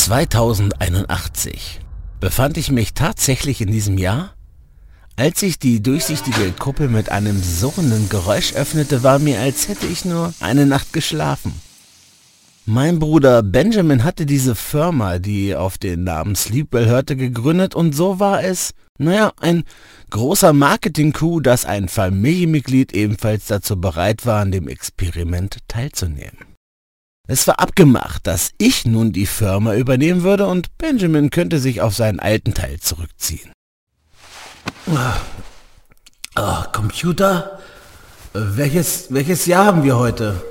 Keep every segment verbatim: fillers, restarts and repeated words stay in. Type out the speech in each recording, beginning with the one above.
zweitausendeinundachtzig. Befand ich mich tatsächlich in diesem Jahr? Als sich die durchsichtige Kuppel mit einem surrenden Geräusch öffnete, war mir, als hätte ich nur eine Nacht geschlafen. Mein Bruder Benjamin hatte diese Firma, die auf den Namen Sleepwell hörte, gegründet, und so war es, naja, ein großer Marketing-Coup, dass ein Familienmitglied ebenfalls dazu bereit war, an dem Experiment teilzunehmen. Es war abgemacht, dass ich nun die Firma übernehmen würde und Benjamin könnte sich auf seinen alten Teil zurückziehen. Oh, Computer? Welches, welches Jahr haben wir heute?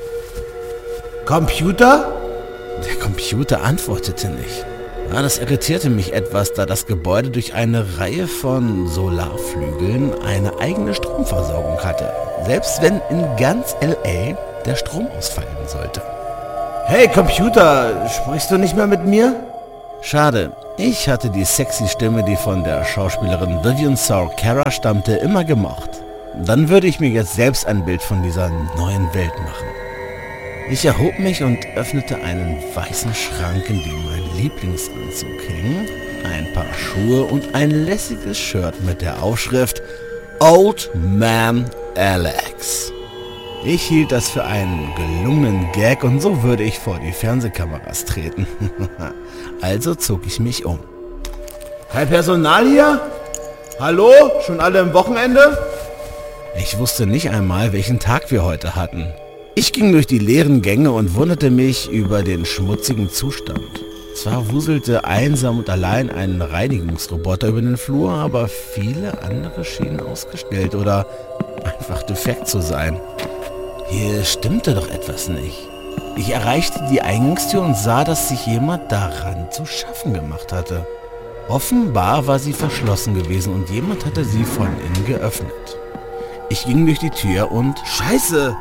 Computer? Der Computer antwortete nicht. Ja, das irritierte mich etwas, da das Gebäude durch eine Reihe von Solarflügeln eine eigene Stromversorgung hatte, selbst wenn in ganz L A der Strom ausfallen sollte. Hey Computer, sprichst du nicht mehr mit mir? Schade, ich hatte die sexy Stimme, die von der Schauspielerin Vivian Saur Cara stammte, immer gemocht. Dann würde ich mir jetzt selbst ein Bild von dieser neuen Welt machen. Ich erhob mich und öffnete einen weißen Schrank, in dem mein Lieblingsanzug hing, ein paar Schuhe und ein lässiges Shirt mit der Aufschrift Old Man Alex. Ich hielt das für einen gelungenen Gag und so würde ich vor die Fernsehkameras treten. Also zog ich mich um. Kein Personal hier? Hallo? Schon alle im Wochenende? Ich wusste nicht einmal, welchen Tag wir heute hatten. Ich ging durch die leeren Gänge und wunderte mich über den schmutzigen Zustand. Zwar wuselte einsam und allein ein Reinigungsroboter über den Flur, aber viele andere schienen ausgestellt oder einfach defekt zu sein. Hier stimmte doch etwas nicht. Ich erreichte die Eingangstür und sah, dass sich jemand daran zu schaffen gemacht hatte. Offenbar war sie verschlossen gewesen und jemand hatte sie von innen geöffnet. Ich ging durch die Tür und... Scheiße!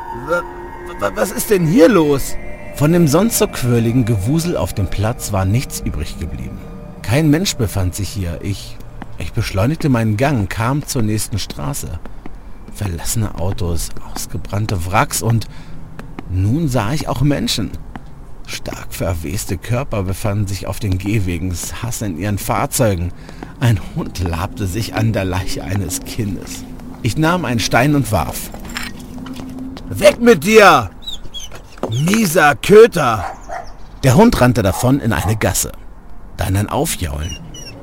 Was ist denn hier los? Von dem sonst so quirligen Gewusel auf dem Platz war nichts übrig geblieben. Kein Mensch befand sich hier. Ich, ich beschleunigte meinen Gang, kam zur nächsten Straße. Verlassene Autos, ausgebrannte Wracks und nun sah ich auch Menschen. Stark verweste Körper befanden sich auf den Gehwegen, Hass in ihren Fahrzeugen. Ein Hund labte sich an der Leiche eines Kindes. Ich nahm einen Stein und warf. Weg mit dir! Mieser Köter! Der Hund rannte davon in eine Gasse. Dann ein Aufjaulen.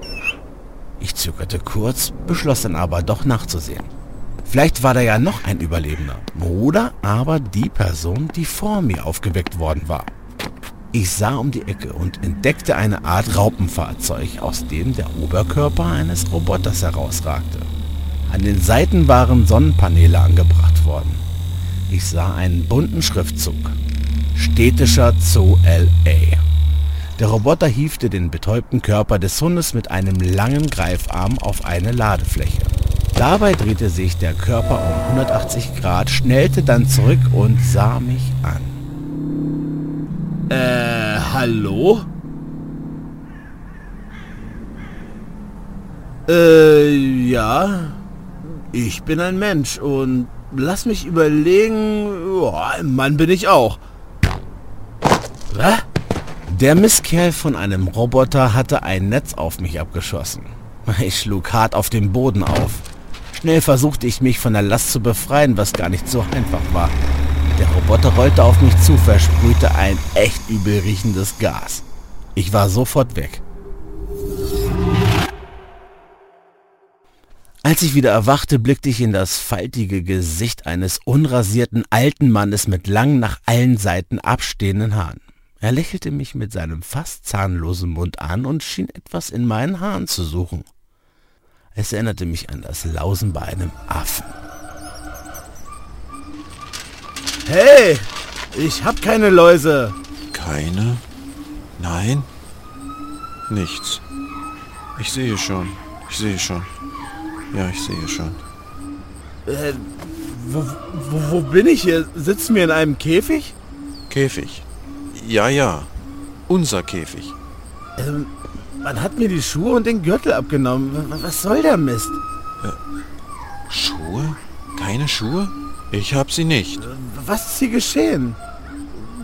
Ich zögerte kurz, beschloss dann aber doch nachzusehen. Vielleicht war da ja noch ein Überlebender. Oder aber die Person, die vor mir aufgeweckt worden war. Ich sah um die Ecke und entdeckte eine Art Raupenfahrzeug, aus dem der Oberkörper eines Roboters herausragte. An den Seiten waren Sonnenpaneele angebracht worden. Ich sah einen bunten Schriftzug. Städtischer Zoo L A. Der Roboter hiefte den betäubten Körper des Hundes mit einem langen Greifarm auf eine Ladefläche. Dabei drehte sich der Körper um hundertachtzig Grad, schnellte dann zurück und sah mich an. Äh, hallo? Äh, ja. Ich bin ein Mensch und lass mich überlegen, oh, ein Mann bin ich auch. Was? Der Mistkerl von einem Roboter hatte ein Netz auf mich abgeschossen. Ich schlug hart auf den Boden auf. Schnell versuchte ich mich von der Last zu befreien, was gar nicht so einfach war. Der Roboter rollte auf mich zu, versprühte ein echt übel riechendes Gas. Ich war sofort weg. Als ich wieder erwachte, blickte ich in das faltige Gesicht eines unrasierten alten Mannes mit langen, nach allen Seiten abstehenden Haaren. Er lächelte mich mit seinem fast zahnlosen Mund an und schien etwas in meinen Haaren zu suchen. Es erinnerte mich an das Lausen bei einem Affen. Hey, ich hab keine Läuse. Keine? Nein? Nichts. Ich sehe schon. Ich sehe schon. Ja, ich sehe schon. Äh, wo, wo, wo bin ich hier? Sitzen wir in einem Käfig? Käfig. Ja, ja. Unser Käfig. Ähm, man hat mir die Schuhe und den Gürtel abgenommen. Was soll der Mist? Äh, Schuhe? Keine Schuhe? Ich hab sie nicht. Was ist hier geschehen?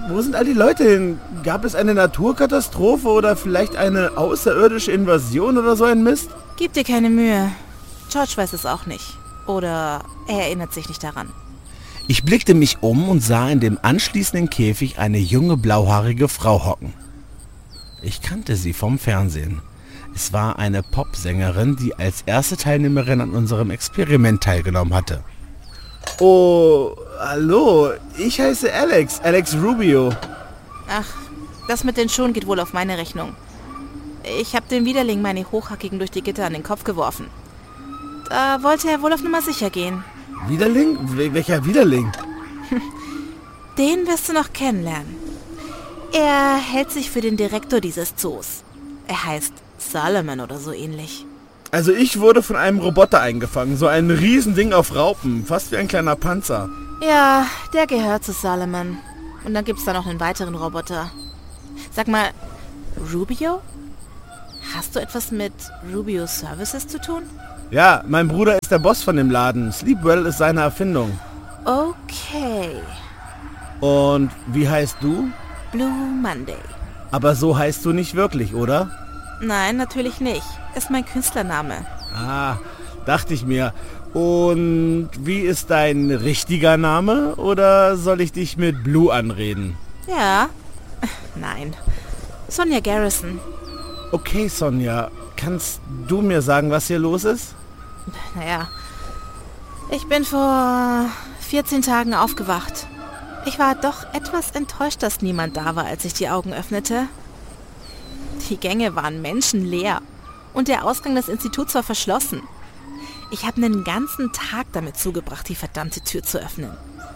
wo sind all die Leute hin? Gab es eine Naturkatastrophe oder vielleicht eine außerirdische Invasion oder so ein Mist? Gib dir keine Mühe. George weiß es auch nicht. Oder er erinnert sich nicht daran. Ich blickte mich um und sah in dem anschließenden Käfig eine junge blauhaarige Frau hocken. Ich kannte sie vom Fernsehen. Es war eine Popsängerin, die als erste Teilnehmerin an unserem Experiment teilgenommen hatte. Oh, hallo, ich heiße Alex, Alex Rubio. Ach, das mit den Schuhen geht wohl auf meine Rechnung. Ich habe dem Widerling meine Hochhackigen durch die Gitter an den Kopf geworfen. Da wollte er wohl auf Nummer sicher gehen. Widerling? Wel- welcher Widerling? Den wirst du noch kennenlernen. Er hält sich für den Direktor dieses Zoos. Er heißt Solomon oder so ähnlich. Also ich wurde von einem Roboter eingefangen, so ein Riesending auf Raupen, fast wie ein kleiner Panzer. Ja, der gehört zu Solomon. Und dann gibt's da noch einen weiteren Roboter. Sag mal, Rubio? Hast du etwas mit Rubio Services zu tun? Ja, mein Bruder ist der Boss von dem Laden. Sleepwell ist seine Erfindung. Okay. Und wie heißt du? Blue Monday. Aber so heißt du nicht wirklich, oder? Nein, natürlich nicht. Ist mein Künstlername. Ah, dachte ich mir. Und wie ist dein richtiger Name? Oder soll ich dich mit Blue anreden? Ja. Nein. Sonja Garrison. Okay, Sonja. Kannst du mir sagen, was hier los ist? Naja. Ich bin vor vierzehn Tagen aufgewacht. Ich war doch etwas enttäuscht, dass niemand da war, als ich die Augen öffnete. Die Gänge waren menschenleer und der Ausgang des Instituts war verschlossen. Ich habe einen ganzen Tag damit zugebracht, die verdammte Tür zu öffnen.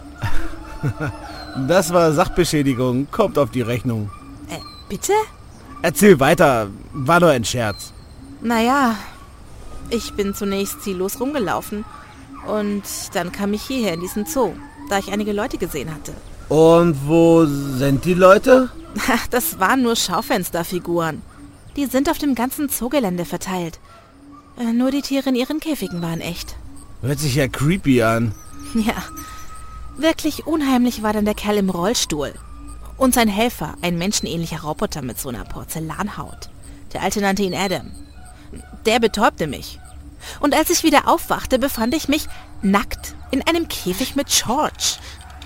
Das war Sachbeschädigung. Kommt auf die Rechnung. Äh, bitte? Erzähl weiter. War nur ein Scherz. Naja, ich bin zunächst ziellos rumgelaufen und dann kam ich hierher in diesen Zoo, da ich einige Leute gesehen hatte. Und wo sind die Leute? Ach, das waren nur Schaufensterfiguren. Die sind auf dem ganzen Zoogelände verteilt. Äh, nur die Tiere in ihren Käfigen waren echt. Hört sich ja creepy an. Ja, wirklich unheimlich war dann der Kerl im Rollstuhl. Und sein Helfer, ein menschenähnlicher Roboter mit so einer Porzellanhaut. Der Alte nannte ihn Adam. Der betäubte mich. Und als ich wieder aufwachte, befand ich mich nackt in einem Käfig mit George.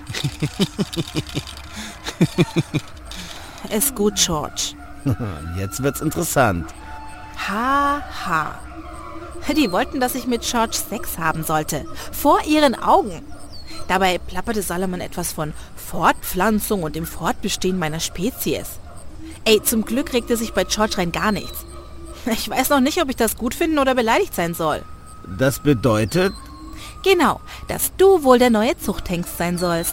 Ist gut, George. Jetzt wird's interessant. Ha, ha. Die wollten, dass ich mit George Sex haben sollte. Vor ihren Augen. Dabei plapperte Solomon etwas von Fortpflanzung und dem Fortbestehen meiner Spezies. Ey, zum Glück regte sich bei George rein gar nichts. Ich weiß noch nicht, ob ich das gut finden oder beleidigt sein soll. Das bedeutet... Genau, dass du wohl der neue Zuchthengst sein sollst.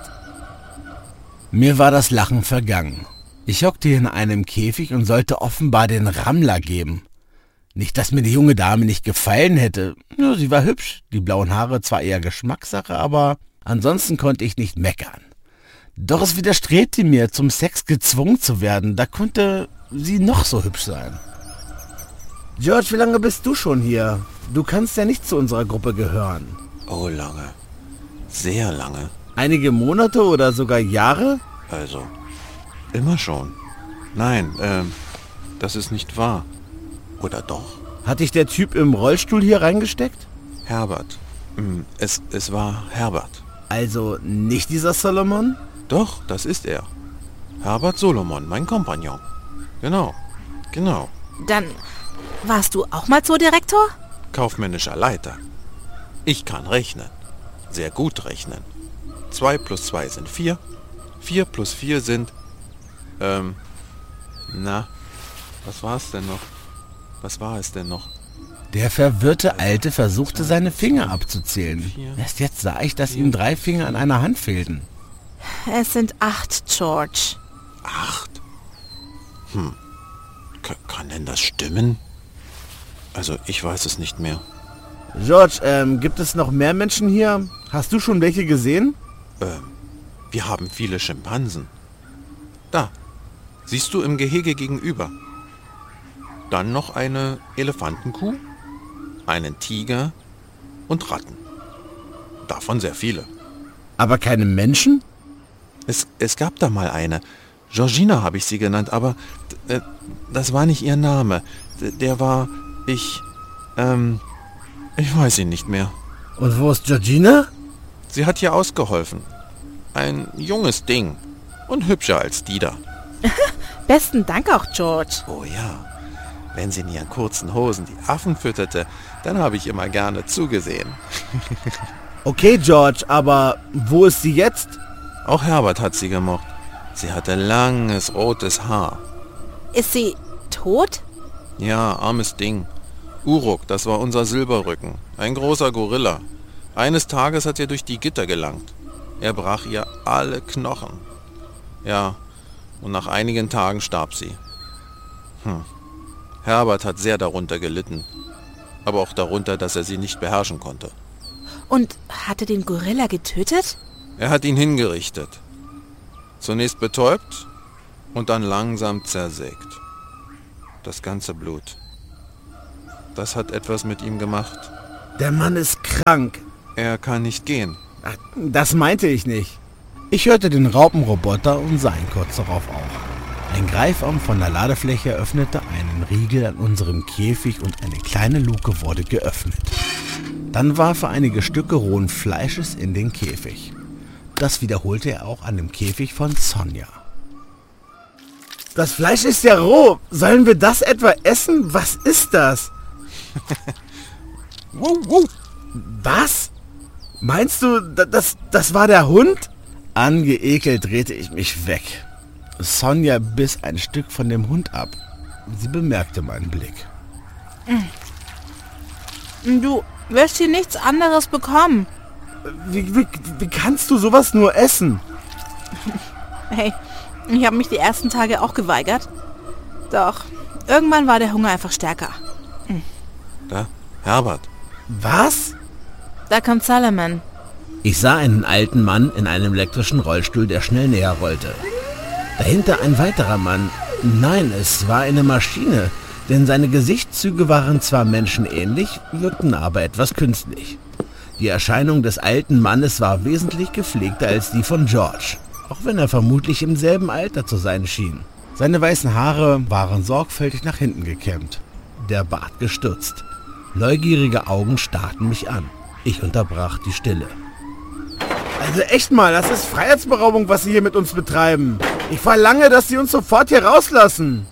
Mir war das Lachen vergangen. Ich hockte hier in einem Käfig und sollte offenbar den Rammler geben. Nicht, dass mir die junge Dame nicht gefallen hätte. Ja, sie war hübsch, die blauen Haare zwar eher Geschmackssache, aber ansonsten konnte ich nicht meckern. Doch es widerstrebte mir, zum Sex gezwungen zu werden. Da konnte sie noch so hübsch sein. George, wie lange bist du schon hier? Du kannst ja nicht zu unserer Gruppe gehören. Oh, lange. Sehr lange. Einige Monate oder sogar Jahre? Also, immer schon. Nein, ähm, das ist nicht wahr. Oder doch? Hat dich der Typ im Rollstuhl hier reingesteckt? Herbert. Hm, Es, es war Herbert. Also nicht dieser Solomon? Doch, das ist er. Herbert Solomon, mein Kompagnon. Genau, genau. Dann warst du auch mal Zoodirektor? Kaufmännischer Leiter. Ich kann rechnen. Sehr gut rechnen. Zwei plus zwei sind vier. Vier plus vier sind... Ähm... Na, was war es denn noch? Was war es denn noch? Der verwirrte Alte versuchte seine Finger abzuzählen. Erst jetzt sah ich, dass ihm drei Finger an einer Hand fehlten. Es sind acht, George. Acht? Hm. K- kann denn das stimmen? Also, ich weiß es nicht mehr. George, ähm, gibt es noch mehr Menschen hier? Hast du schon welche gesehen? Ähm, wir haben viele Schimpansen. Da, siehst du im Gehege gegenüber. Dann noch eine Elefantenkuh, einen Tiger und Ratten. Davon sehr viele. Aber keine Menschen? Es, es gab da mal eine. Georgina habe ich sie genannt, aber äh, das war nicht ihr Name. D- der war, ich, ähm, ich weiß ihn nicht mehr. Und wo ist Georgina? Sie hat hier ausgeholfen. Ein junges Ding und hübscher als die da. Besten Dank auch, George. Oh ja, wenn sie in ihren kurzen Hosen die Affen fütterte, dann habe ich immer gerne zugesehen. Okay, George, aber wo ist sie jetzt? Auch Herbert hat sie gemocht. Sie hatte langes, rotes Haar. Ist sie tot? Ja, armes Ding. Uruk, das war unser Silberrücken. Ein großer Gorilla. Eines Tages hat er durch die Gitter gelangt. Er brach ihr alle Knochen. Ja, und nach einigen Tagen starb sie. Hm. Herbert hat sehr darunter gelitten. Aber auch darunter, dass er sie nicht beherrschen konnte. Und hat er den Gorilla getötet? Er hat ihn hingerichtet. Zunächst betäubt und dann langsam zersägt. Das ganze Blut. Das hat etwas mit ihm gemacht. Der Mann ist krank. Er kann nicht gehen. Ach, das meinte ich nicht. Ich hörte den Raupenroboter und sah ihn kurz darauf auch. Ein Greifarm von der Ladefläche öffnete einen Riegel an unserem Käfig und eine kleine Luke wurde geöffnet. Dann warf er einige Stücke rohen Fleisches in den Käfig. Das wiederholte er auch an dem Käfig von Sonja. Das Fleisch ist ja roh. Sollen wir das etwa essen? Was ist das? Wuh, wuh. Was? Meinst du, das, das war der Hund? Angeekelt drehte ich mich weg. Sonja biss ein Stück von dem Hund ab. Sie bemerkte meinen Blick. Du wirst hier nichts anderes bekommen. Wie, wie, wie kannst du sowas nur essen? Hey, ich habe mich die ersten Tage auch geweigert. Doch, irgendwann war der Hunger einfach stärker. Da, Herbert. Was? Da kommt Solomon. Ich sah einen alten Mann in einem elektrischen Rollstuhl, der schnell näher rollte. Dahinter ein weiterer Mann. Nein, es war eine Maschine, denn seine Gesichtszüge waren zwar menschenähnlich, wirkten aber etwas künstlich. Die Erscheinung des alten Mannes war wesentlich gepflegter als die von George, auch wenn er vermutlich im selben Alter zu sein schien. Seine weißen Haare waren sorgfältig nach hinten gekämmt, der Bart gestutzt. Neugierige Augen starrten mich an. Ich unterbrach die Stille. Also echt mal, das ist Freiheitsberaubung, was Sie hier mit uns betreiben. Ich verlange, dass Sie uns sofort hier rauslassen.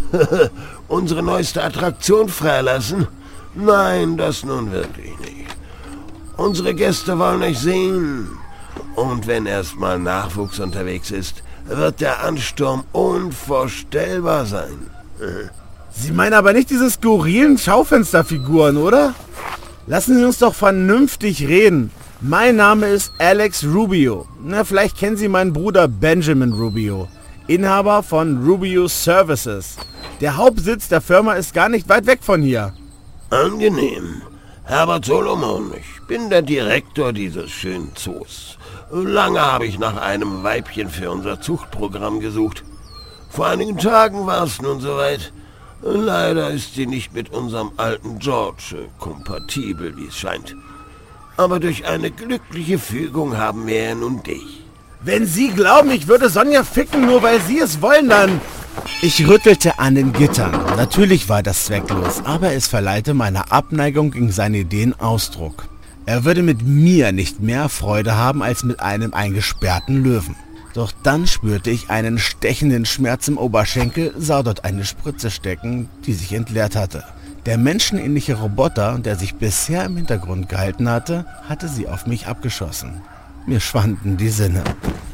Unsere neueste Attraktion freilassen? Nein, das nun wirklich nicht. Unsere Gäste wollen euch sehen. Und wenn erstmal Nachwuchs unterwegs ist, wird der Ansturm unvorstellbar sein. Sie meinen aber nicht diese skurrilen Schaufensterfiguren, oder? Lassen Sie uns doch vernünftig reden. Mein Name ist Alex Rubio. Na, vielleicht kennen Sie meinen Bruder Benjamin Rubio, Inhaber von Rubio Services. Der Hauptsitz der Firma ist gar nicht weit weg von hier. Angenehm. Herbert Solomon, ich bin der Direktor dieses schönen Zoos. Lange habe ich nach einem Weibchen für unser Zuchtprogramm gesucht. Vor einigen Tagen war es nun soweit. Leider ist sie nicht mit unserem alten George kompatibel, wie es scheint. Aber durch eine glückliche Fügung haben wir ja nun dich. Wenn Sie glauben, ich würde Sonja ficken, nur weil Sie es wollen, dann... Ich rüttelte an den Gittern. Natürlich war das zwecklos, aber es verleihte meiner Abneigung gegen seine Ideen Ausdruck. Er würde mit mir nicht mehr Freude haben als mit einem eingesperrten Löwen. Doch dann spürte ich einen stechenden Schmerz im Oberschenkel, sah dort eine Spritze stecken, die sich entleert hatte. Der menschenähnliche Roboter, der sich bisher im Hintergrund gehalten hatte, hatte sie auf mich abgeschossen. Mir schwanden die Sinne.